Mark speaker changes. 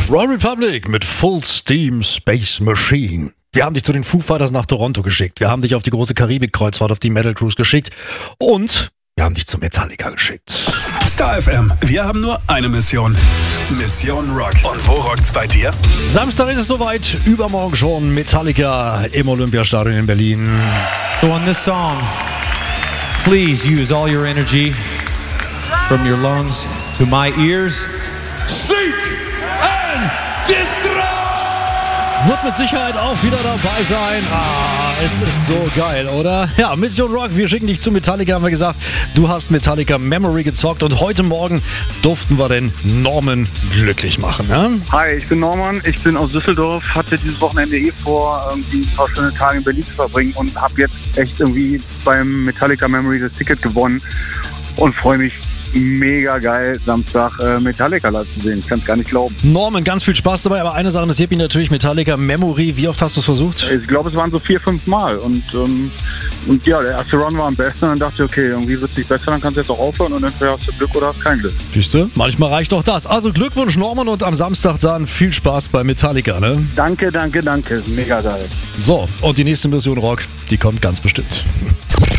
Speaker 1: Royal Republic mit Full Steam Space Machine. Wir haben dich zu den Foo Fighters nach Toronto geschickt. Wir haben dich auf die große Karibik-Kreuzfahrt, auf die Metal Cruise geschickt. Und wir haben dich zu Metallica geschickt.
Speaker 2: Star FM, wir haben nur eine Mission. Mission Rock. Und wo rockt's bei dir?
Speaker 1: Samstag ist es soweit. Übermorgen schon Metallica im Olympiastadion in Berlin.
Speaker 3: So on this song, please use all your energy from your lungs to my ears. Seek and destroy!
Speaker 1: Wird mit Sicherheit auch wieder dabei sein. Es ist so geil, oder? Ja, Mission Rock, wir schicken dich zu Metallica, haben wir gesagt. Du hast Metallica Memory gezockt und heute Morgen durften wir den Norman glücklich machen, ne?
Speaker 4: Hi, ich bin Norman, ich bin aus Düsseldorf, hatte dieses Wochenende vor, irgendwie ein paar schöne Tage in Berlin zu verbringen und habe jetzt echt irgendwie beim Metallica Memory das Ticket gewonnen und freue mich mega geil, Samstag Metallica live zu sehen. Ich kann es gar nicht glauben.
Speaker 1: Norman, ganz viel Spaß dabei, aber eine Sache interessiert mich natürlich, Metallica Memory. Wie oft hast du es versucht?
Speaker 4: Ich glaube, es waren so 4-5 Mal und ja, der erste Run war am besten und dann dachte ich, okay, irgendwie wird es nicht besser, dann kannst du jetzt auch aufhören und entweder hast du Glück oder hast kein Glück.
Speaker 1: Siehst du, manchmal reicht doch das. Also Glückwunsch Norman und am Samstag dann viel Spaß bei Metallica, ne?
Speaker 4: Danke, mega geil.
Speaker 1: So, und die nächste Mission Rock, die kommt ganz bestimmt.